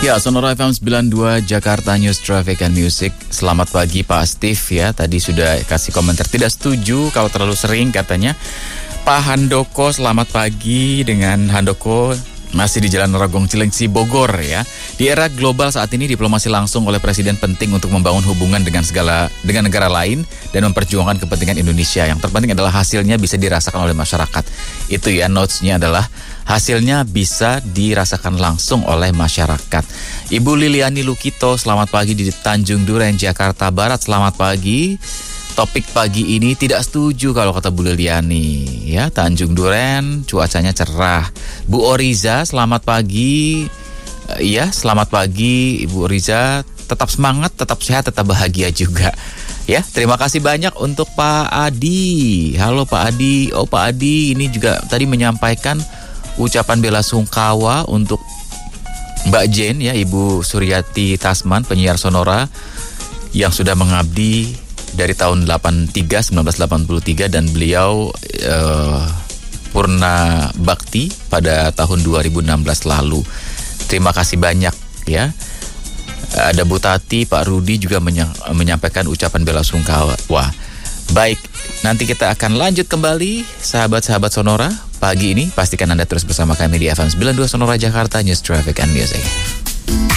Ya, Sonora FM 92 Jakarta News Traffic and Music. Selamat pagi Pak Steve ya. Tadi sudah kasih komentar tidak setuju kalau terlalu sering katanya. Pak Handoko, selamat pagi dengan Handoko. Masih di Jalan Rogong Cilengsi, Bogor ya. Di era global saat ini, diplomasi langsung oleh Presiden penting untuk membangun hubungan dengan negara lain dan memperjuangkan kepentingan Indonesia. Yang terpenting adalah hasilnya bisa dirasakan oleh masyarakat. Itu ya, notes-nya adalah hasilnya bisa dirasakan langsung oleh masyarakat. Ibu Liliani Lukito, selamat pagi di Tanjung Duren, Jakarta Barat. Selamat pagi. Topik pagi ini tidak setuju kalau kata Bu Liliani ya. Tanjung Duren cuacanya cerah. Bu Oriza, selamat pagi. Ya, selamat pagi Ibu Oriza. Tetap semangat, tetap sehat, tetap bahagia juga. Ya, terima kasih banyak untuk Pak Adi. Halo Pak Adi. Oh Pak Adi ini juga tadi menyampaikan ucapan bela sungkawa untuk Mbak Jen ya, Ibu Suryati Tasman, penyiar Sonora yang sudah mengabdi dari tahun 1983 dan beliau purna bakti pada tahun 2016 lalu. Terima kasih banyak ya. Ada Bu Tati, Pak Rudi juga menyampaikan ucapan bela sungkawa. Wah, baik, nanti kita akan lanjut kembali sahabat-sahabat Sonora. Pagi ini pastikan Anda terus bersama kami di FM 92 Sonora Jakarta News Traffic and Music.